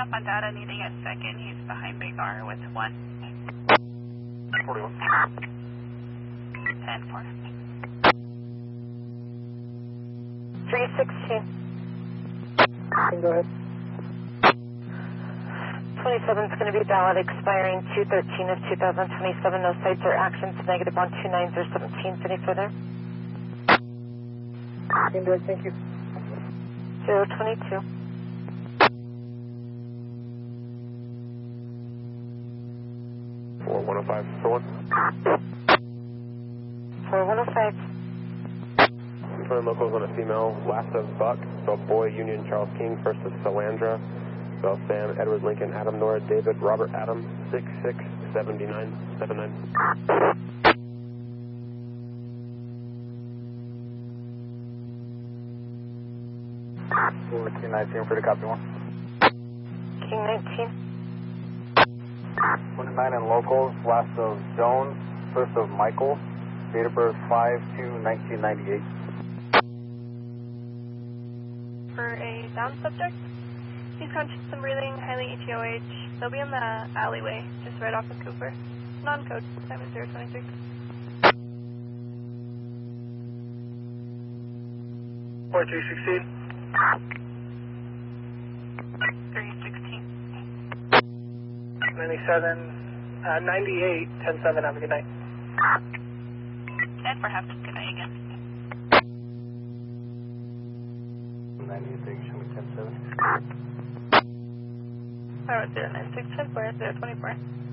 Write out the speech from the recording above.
up on data, needing a second. He's behind Big R with 1. 41. 10-4. 316. Go ahead. 27 is going to be valid, expiring 2/13 of 2027. No sites or actions, negative on 29s or 17s. Any further? Indirect, thank you. 022. 4105 for 1. 4105. Confirm locals on a female, last of Buck, spelled boy, Union, Charles King, first of Salandra, spelled Sam, Edward Lincoln, Adam, Nora, David, Robert, Adam, 667979. 219 for the copy 1. King 19. 29 and locals, last of Jones, first of Michael, date of birth 5/2/1998. For a down subject, he's conscious and breathing, highly ETOH. They'll be in the alleyway, just right off of Cooper. Non-code, time is 026. Or 316. 316. 97, 98, 10-7, have a good night. 10 for half, good night again. 98, show me 10-7. Alright, 096, 10-4, 024.